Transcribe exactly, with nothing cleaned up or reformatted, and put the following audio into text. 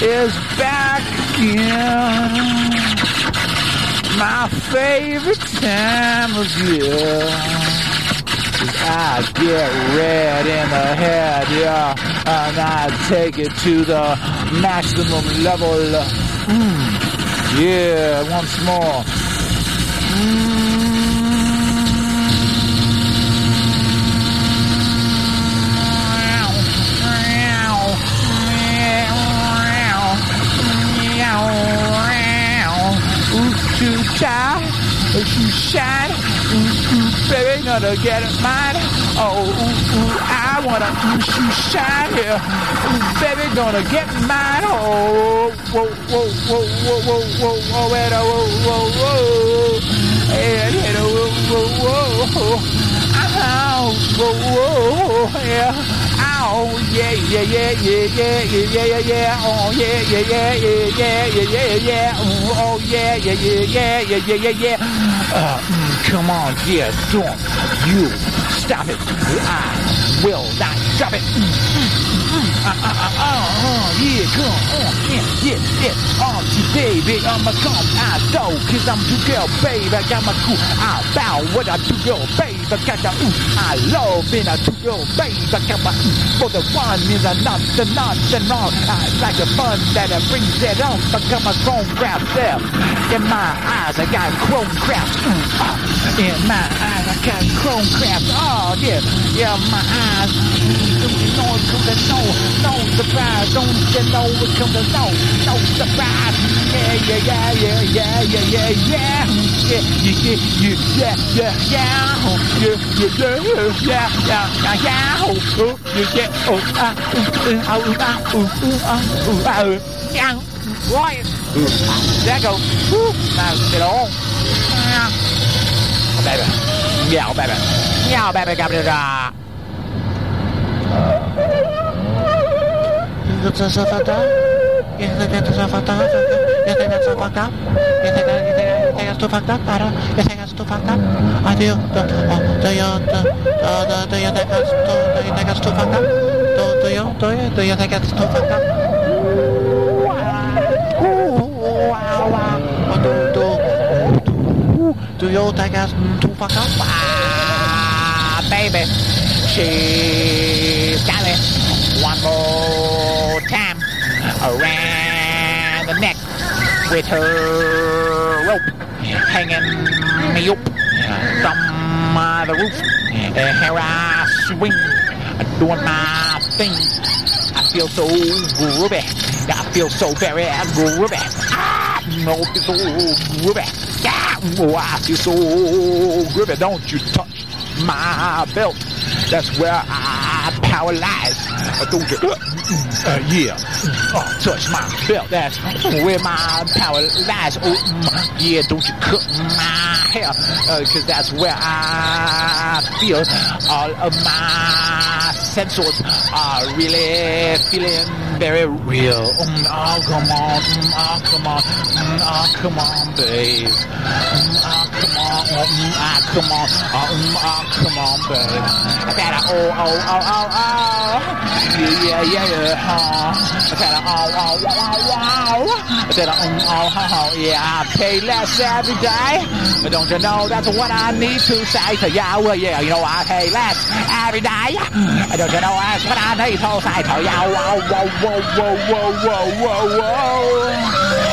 is back again. My favorite time of year. I get red in the head, yeah, and I take it to the maximum level. Mm. Yeah, once more. Mm. Ooh, child, you shine, ooh, ooh, baby, gonna get it mine. Oh, ooh, ooh, I wanna, ooh, you shine here, ooh, baby, gonna get mine. Oh, whoa, whoa, whoa, whoa, whoa, whoa, whoa, whoa, whoa, whoa, hey, hey, whoa, whoa, whoa, ow, whoa, whoa, yeah. Oh yeah, yeah, yeah, yeah, yeah, yeah, yeah, yeah, yeah. Oh yeah, yeah, yeah, yeah, yeah, yeah, yeah, yeah. Oh yeah, yeah, yeah, yeah, yeah, yeah, yeah, yeah. Uh, mm, come on, yeah, don't you stop it. I will not stop it. Mm, mm, mm, uh, uh, uh, uh, uh, yeah, come on, yeah, yeah, yeah. Oh, baby, I'ma come out though, cause I'm too girl, baby. I got my cool. I bow what I do, girl, baby. I got the ooh, I love being a two girl, baby. I got my ooh. For the one is a not the not the not. I like the fun that it brings it on. Become a chrome craft there. In my eyes, I got chrome craft. Mm, uh, in my eyes, I got chrome craft. Oh yeah, yeah, my eyes. Don't you know it comes to no, no surprise. Don't you know it comes to no, no surprise. Yeah, yeah, yeah, yeah, yeah, yeah, yeah, yeah, yeah, yeah, yeah, yeah, yeah, yeah, yeah, yeah, yeah, yeah, yeah, oh, yeah. Oh, ah, ooh, ah, ooh, ah, ooh, ooh, ah, ooh, ah, ooh, yeah, right. There I go. Woo. Now, get on. Yeah. Oh, baby. Yeah, baby. Yeah, baby, got it. Ah. You think so fucked up? You think that's so fucked up? You think that's so fucked up? You think that, you think, you think that's too fucked up? I don't. You think that's too fucked up? I do. Do, do you, do, do, do you think that's too, do you think that's too fucked up? Do, do you, do you, do you think that's too fucked up? Wow, wow. Do, do, do, do you think that's too fucked up? Ah, baby, she's got it. One more time around the neck with her rope hanging me up from uh, the roof. Uh, here I swing, doing my thing. I feel so groovy. I feel so very groovy. Ah, no, I feel so groovy. Yeah, oh, I feel so groovy. Don't you touch my belt. That's where I power lies. Don't you? Uh, yeah. Oh, touch my belt. That's where my power lies. Oh, yeah. Don't you cut my hair? Uh, Cause that's where I feel all of my sensors are really feeling very real. Mm, oh, come on. Mm, oh, come on. Mm, oh, come on, babe. Mm, oh, come on. Mm, oh, come on. Oh, mm, oh, come on, babe. I gotta, oh, oh, oh, oh, oh. Yeah, yeah, yeah, yeah. Oh. I gotta, oh, oh, wow, wow, wow. I gotta, um, oh, oh, oh. Yeah, I pay less every day. But don't you know that's what I need to say to you? Well, yeah, you know I pay less every day. Don't you know that's what I need to say to you? Whoa, whoa, whoa, whoa, whoa, whoa, whoa, whoa.